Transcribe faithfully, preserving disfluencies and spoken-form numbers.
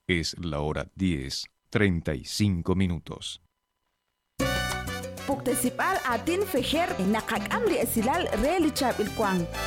Es la hora diez, treinta y cinco minutos. Puktesipal atin fejer nakak amli esilal reli chap il kwang.